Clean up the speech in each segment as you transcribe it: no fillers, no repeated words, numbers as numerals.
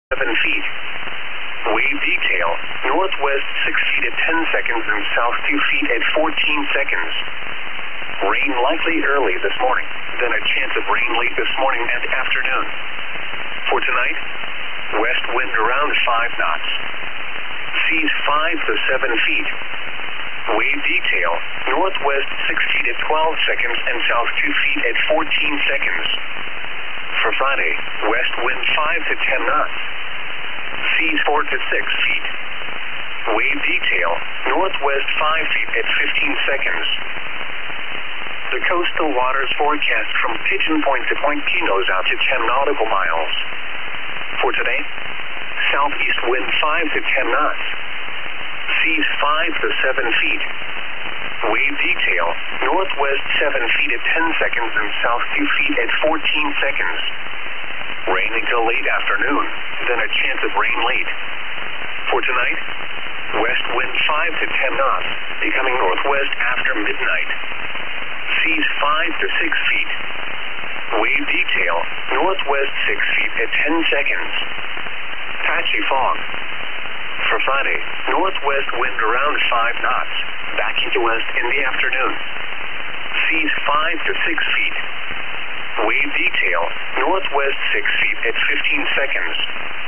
7 feet. Wave detail, northwest 6 feet at 10 seconds and south 2 feet at 14 seconds. Rain likely early this morning, then a chance of rain late this morning and afternoon. For tonight, west wind around 5 knots. Seas 5 to 7 feet. Wave detail, northwest 6 feet at 12 seconds and south 2 feet at 14 seconds. For Friday, west wind 5 to 10 knots. Seas 4 to 6 feet. Wave detail, northwest 5 feet at 15 seconds. The coastal waters forecast from Pigeon Point to Point Pinos out to 10 nautical miles. For today, southeast wind 5 to 10 knots. Seas 5 to 7 feet. Wave detail, northwest 7 feet at 10 seconds and south 2 feet at 14 seconds. Rain until late afternoon, then a chance of rain late. For tonight, west wind 5 to 10 knots, becoming northwest after midnight. Seas 5 to 6 feet. Wave detail, northwest 6 feet at 10 seconds. Patchy fog. For Friday, northwest wind around 5 knots, backing to west in the afternoon. Seas 5 to 6 feet. Wave detail, northwest 6 feet at 15 seconds.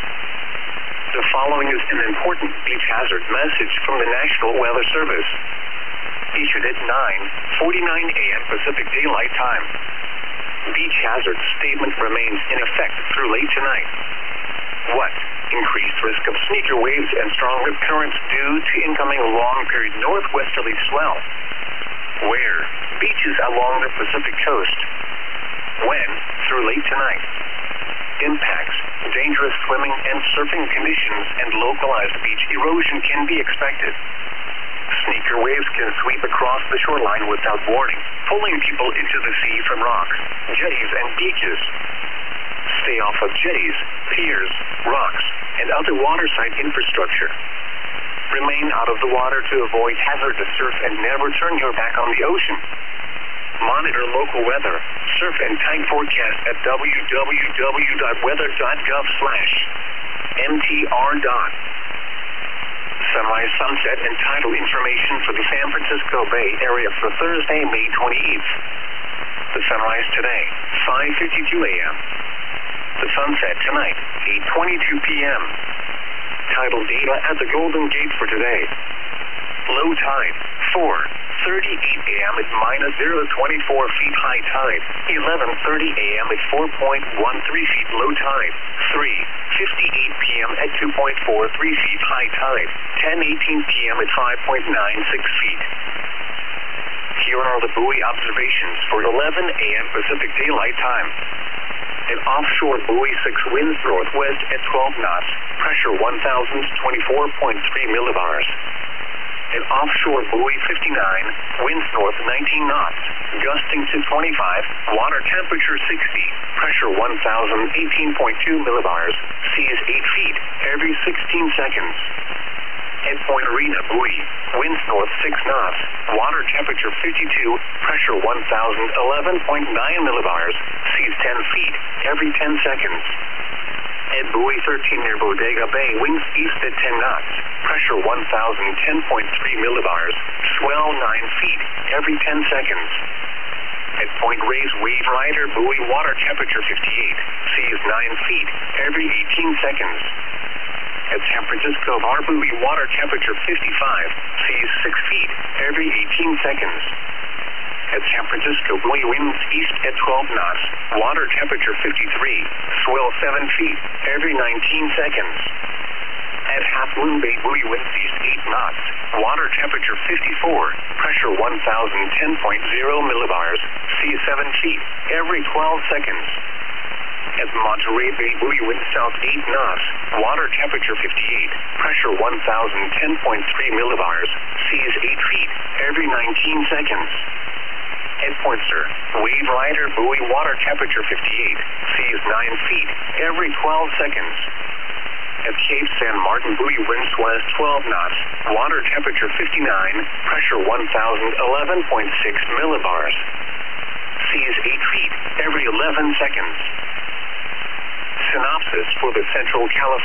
The following is an important beach hazard message from the National Weather Service. Issued at 9:49 a.m. Pacific Daylight Time. Beach hazard statement remains in effect through late tonight. What? Increased risk of sneaker waves and stronger currents due to incoming long-period northwesterly swell. Where? Beaches along the Pacific coast. When? Through late tonight. Impacts, dangerous swimming and surfing conditions, and localized beach erosion can be expected. Sneaker waves can sweep across the shoreline without warning, pulling people into the sea from rocks, jetties, and beaches. Stay off of jetties, piers, rocks, and other waterside infrastructure. Remain out of the water to avoid hazardous surf and never turn your back on the ocean. Monitor local weather, surf and tide forecast at www.weather.gov/mtr. Sunrise, sunset, and tidal information for the San Francisco Bay Area for Thursday, May 28th. The sunrise today, 5:52 a.m. The sunset tonight, 8:22 p.m. Tidal data at the Golden Gate for today. Low tide, 4:38 a.m. at -0.24 feet high tide, 11:30 a.m. at 4.13 feet low tide, 3:58 p.m. at 2.43 feet high tide, 10:18 p.m. at 5.96 feet. Here are the buoy observations for 11 a.m. Pacific Daylight Time. An offshore buoy 6 winds northwest at 12 knots, pressure 1,024.3 millibars. An offshore buoy 59, winds north 19 knots, gusting to 25, water temperature 60, pressure 1,018.2 millibars, seas 8 feet every 16 seconds. At Point Arena buoy, winds north 6 knots, water temperature 52, pressure 1,011.9 millibars, seas 10 feet every 10 seconds. At buoy 13 near Bodega Bay, winds east at 10 knots, pressure 1,010.3 millibars, swell 9 feet every 10 seconds. At Point Reyes Wave Rider buoy, water temperature 58, seas 9 feet every 18 seconds. At San Francisco Bar buoy, water temperature 55, seas 6 feet every 18 seconds. At San Francisco buoy, winds east at 12 knots, water temperature 53, swell 7 feet every 19 seconds. At Half Moon Bay buoy, winds east 8 knots, water temperature 54, pressure 1,010.0 millibars, seas 7 feet every 12 seconds. At Monterey Bay buoy, winds south 8 knots, water temperature 58, pressure 1,010.3 millibars, seas 8 feet every 19 seconds. At Point Sur, Wave Rider buoy, water temperature 58, seas 9 feet every 12 seconds. At Cape San Martin buoy, winds west 12 knots, water temperature 59, pressure 1,011.6 millibars, seas 8 feet every 11 seconds. Synopsis for the Central California